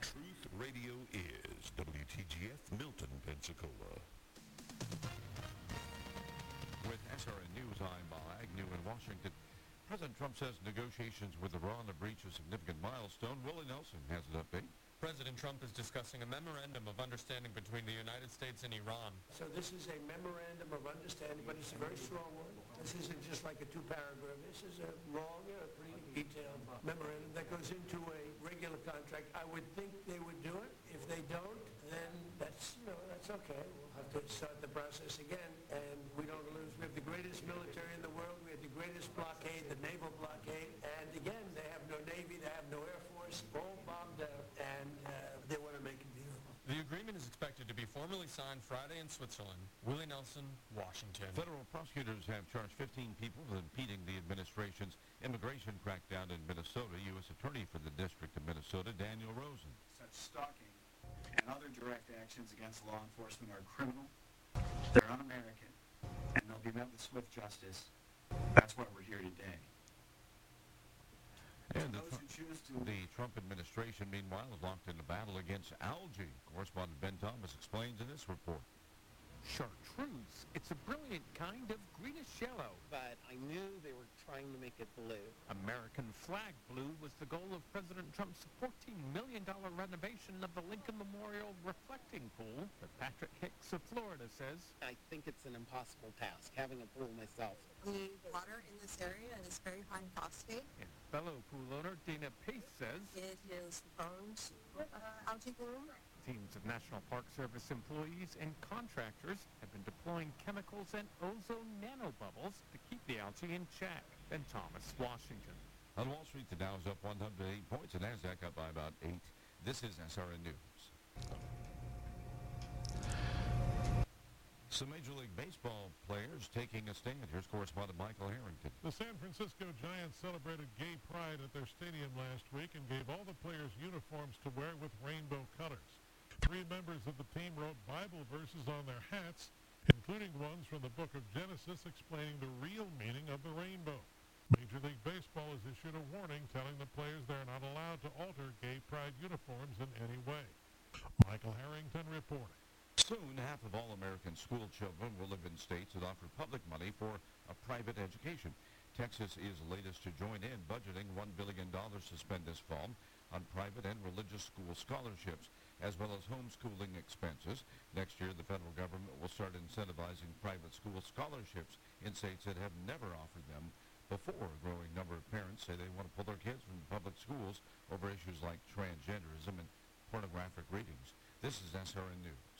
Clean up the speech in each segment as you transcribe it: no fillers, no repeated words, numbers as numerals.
Truth Radio is WTGF Milton, Pensacola. With SRN News, I'm Bob Agnew in Washington. President Trump says negotiations with Iran have reached a significant milestone. Willie Nelson has an update. President Trump is discussing a memorandum of understanding between the United States and Iran. So this is a memorandum of understanding, but it's a very strong one. This isn't just like a two-paragraph. This is a long, pretty detailed memorandum that goes into a regular contract. I would think they would do it. If they don't, then that's okay. We'll have to start the process again, and we don't lose. We have the greatest military in the world. We have the greatest blockade, the naval blockade, and again, they have no Navy, they have no Air Force, all bombed out, and they want to make it beautiful. The agreement is expected to be formally signed Friday in Switzerland. Willie Nelson, Washington. Federal prosecutors have charged 15 people with impeding the administration's immigration crackdown in Minnesota. U.S. Attorney for the District of Minnesota, Daniel Rosen. Such stalking and other direct actions against law enforcement are criminal, they're un-American, and they'll be met with swift justice. That's why we're here today. And the Trump administration, meanwhile, is locked in a battle against algae. Correspondent Ben Thomas explains in this report. Chartreuse. It's a brilliant kind of greenish yellow. But I knew they were trying to make it blue. American flag blue was the goal of President Trump's $14 million renovation of the Lincoln Memorial reflecting pool. But Patrick Hicks of Florida says, I think it's an impossible task, having a pool myself. The water in this area is very high phosphate. And fellow pool owner Dana Pace says, It is prone to algae bloom. Teams of National Park Service employees and contractors have been deploying chemicals and ozone nanobubbles to keep the algae in check. Ben Thomas, Washington. On Wall Street, the Dow's up 108 points, and NASDAQ up by about 8. This is SRN News. Some Major League Baseball players taking a stand. Here's correspondent Michael Harrington. The San Francisco Giants celebrated gay pride at their stadium last week and gave all the players uniforms to wear with rainbow colors. 3 members of the team wrote Bible verses on their hats, including ones from the book of Genesis explaining the real meaning of the rainbow. Major League Baseball has issued a warning telling the players they're not allowed to alter gay pride uniforms in any way. Michael Harrington reporting. Soon, half of all American school children will live in states that offer public money for a private education. Texas is latest to join in, budgeting $1 billion to spend this fall on private and religious school scholarships, as well as homeschooling expenses. Next year, the federal government will start incentivizing private school scholarships in states that have never offered them before. A growing number of parents say they want to pull their kids from public schools over issues like transgenderism and pornographic readings. This is SRN News.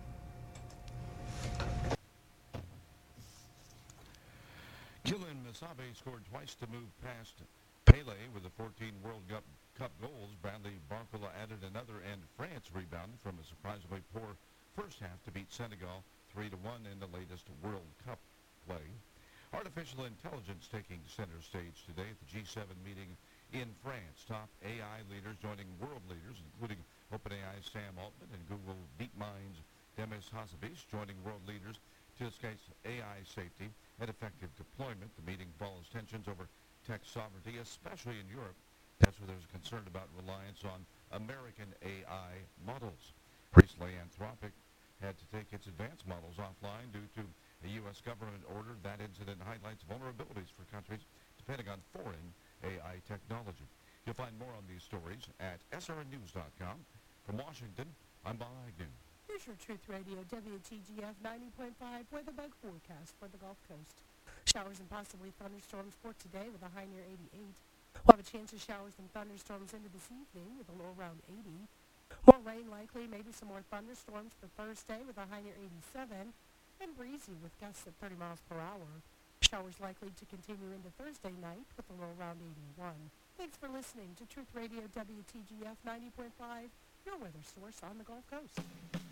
Kylian Mbappé scored twice to move past Pele with the 14 World Cup goals. Bradley Barcola added another, and France rebounded from a surprisingly poor first half to beat Senegal 3-1 in the latest World Cup play. Artificial intelligence taking center stage today at the G7 meeting in France. Top AI leaders joining world leaders, including OpenAI's Sam Altman and Google DeepMind's Demis Hassabis, joining world leaders to discuss AI safety and effective deployment. The meeting follows tensions over tech sovereignty, especially in Europe. That's where there's concern about reliance on American AI models. Recently, Anthropic had to take its advanced models offline due to a U.S. government order. That incident highlights vulnerabilities for countries depending on foreign AI technology. You'll find more on these stories at srnnews.com. From Washington, I'm Bob Agnew. Here's your Truth Radio, WTGF 90.5 weather bug forecast for the Gulf Coast. Showers and possibly thunderstorms for today with a high near 88. We'll have a chance of showers and thunderstorms into this evening with a low around 80. More rain likely, maybe some more thunderstorms for Thursday with a high near 87. And breezy with gusts at 30 miles per hour. Showers likely to continue into Thursday night with a low around 81. Thanks for listening to Truth Radio WTGF 90.5, your weather source on the Gulf Coast.